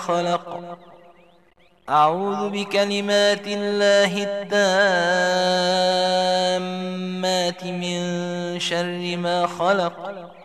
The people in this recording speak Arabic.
خلق. أعوذ بكلمات الله التامات من شر ما خلق.